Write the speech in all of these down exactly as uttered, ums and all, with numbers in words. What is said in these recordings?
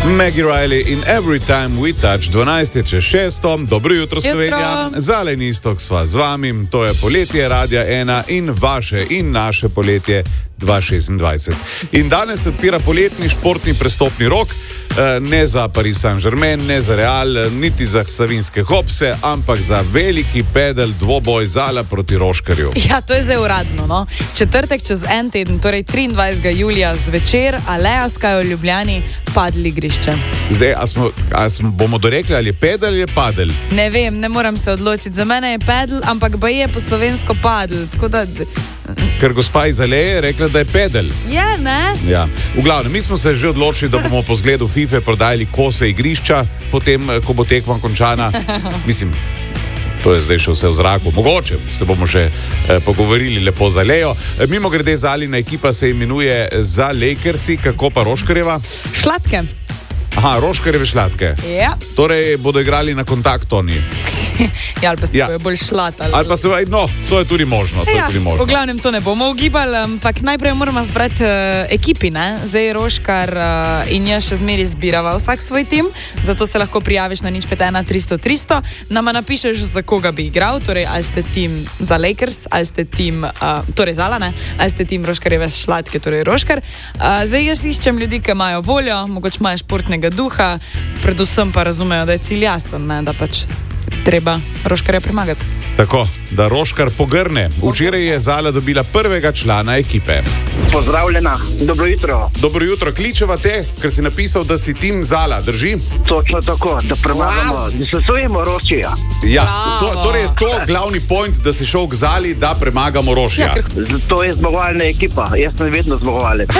Maggie Riley in Every Time We Touch, dvanajst je čez šesto. Dobro jutro, Slovenija. Zalen istok sva z vami. To je poletje Radia ena in vaše in naše poletje dva tisoč šestindvajset. In danes se odpira poletni športni prestopni rok. Ne za Paris Saint-Germain, ne za Real, niti za Savinjske Hopse, ampak za veliki pedel dvoboj Zala proti Roškarju. Ja, to je zdaj uradno, no. Četrtek čez en teden, torej triindvajsetega julija zvečer, Aleja Sky v Ljubljani, padel igrišče. Zdaj, a smo, a smo, bomo dorekli, ali je pedel ali je padel? Ne vem, ne moram se odločiti. Za mene je pedel, ampak ba je po slovensko padel, tako da... Ker gospa iz Aleje rekla, da je pedel. Je, ne? Ja. V glavnem, mi smo se že odločili, da bomo po zgledu FIFA prodajali kose igrišča, potem, ko bo tekma končana. Mislim, to je zdaj še vse v zraku. Mogoče se bomo še eh, pogovorili lepo za Alejo. E, mimo grede, Zalina ekipa se imenuje za Lakersi, kako pa Roškarjeva? Šlatke. Aha, Roškarjeve šlatke. Ja. Torej bodo igrali na kontakt oni. Ja, ali pa se Ja. bojo bolj šlatali. Ali pa se, no, to je tudi možno. To je Ja, tudi možno. v glavnem to ne bomo ugibali, ampak najprej moramo zbrati uh, ekipi, ne? Zdaj Roškar uh, in jaz še zmeri zbirava vsak svoj tim, zato se lahko prijaviš na nič pet ena tristo tristo, nama napišeš, za koga bi igral, torej ali ste tim za Lakers, ali ste tim, uh, torej Zala, ne? Ali ste tim Roškarjeve šlatke, torej Roškar. Uh, zdaj jaz iščem ljudi, ki imajo voljo, mogoče imajo športnega duha, predvsem pa razumejo, da je cilj jasen, ne? Da pač treba Roškarja premagati. Tako, da Roškar pogrne. Včeraj je Zala dobila prvega člana ekipe. Pozdravljena, dobro jutro. Dobro jutro, kličeva te, ker si napisal, da si tim Zala, drži? Točno tako, da premagamo, da se stojimo Rošija. Ja, Bravo. to, torej je to glavni point, da si šel k Zali, da premagamo Rošija. Ja, To je zmagovalna ekipa, jaz sem vedno zmagovalec.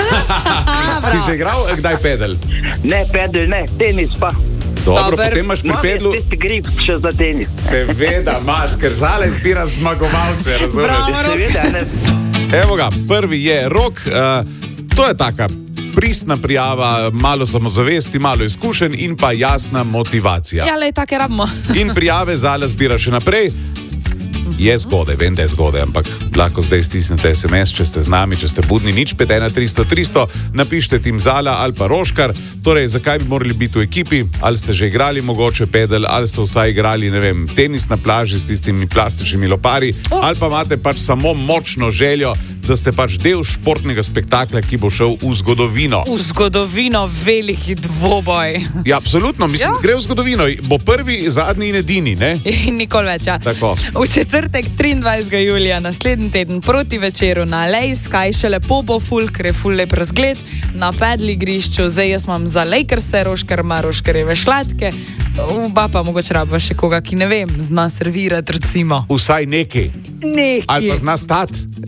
Si že igral, eh, kdaj pedel? Ne pedel, ne, tenis pa. Dobro, Dober. potem imaš pri Imam pedlu... jaz tisti grip še za tenis. Seveda imaš, ker Zala izbira zmagovalce, razumeš? Bravo. Seveda, ne. Evo ga, prvi je Rok, uh, to je taka pristna prijava, malo samozavesti, malo izkušenj in pa jasna motivacija. Ja, lej, take rabimo. In prijave Zala zbira še naprej. Je zgodaj, vem, da je zgodaj, ampak lahko zdaj stisnete es em es, če ste z nami, če ste budni, nič pet ena tristo tristo, napišite tim Zala ali pa Roškar. Torej, zakaj bi morali biti v ekipi? Ali ste že igrali mogoče pedel, ali ste vsaj igrali, ne vem, tenis na plaži s tistimi plastičnimi lopari, Oh. ali pa imate pač samo močno željo, da ste pač del športnega spektakla, ki bo šel v zgodovino. V zgodovino veliki dvoboj. Ja, absolutno, mislim, Ja. gre v zgodovino. Bo prvi, zadnji in edini, ne? In nikoli več. Ja. Tako. V četrtek triindvajsetega julija, naslednji teden proti večeru na Aleji Sky, še lepo bo ful, ker je ful lep razgled na pedli igrišču. Zdaj jaz imam za Lakerse, Roškar ima Roškarjeve šlatke, oba pa mogoče rabva še koga, ki ne vem, zna servirati recimo. Vsaj nekaj. Nekaj. Ali pa zna stati.